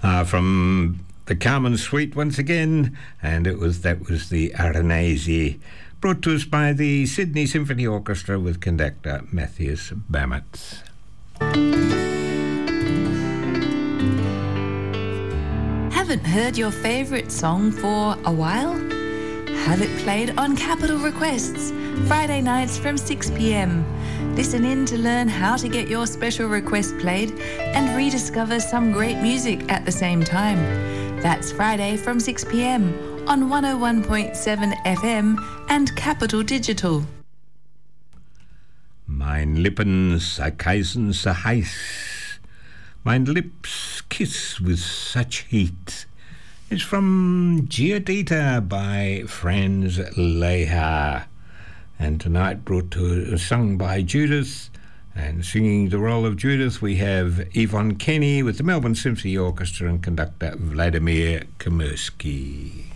From the Carmen Suite once again, and that was the Aranesi, brought to us by the Sydney Symphony Orchestra with conductor Matthias Bammert. Haven't heard your favourite song for a while? Have it played on Capital Requests, Friday nights from 6 p.m. Listen in to learn how to get your special request played and rediscover some great music at the same time. That's Friday from 6 p.m. on 101.7 FM and Capital Digital. Mein Lippen zerkeißen so heiß, mein lips kiss with such heat. It's from Giudita by Franz Lehár. And tonight sung by Judith, and singing the role of Judith we have Yvonne Kenny with the Melbourne Symphony Orchestra and conductor Vladimir Komersky.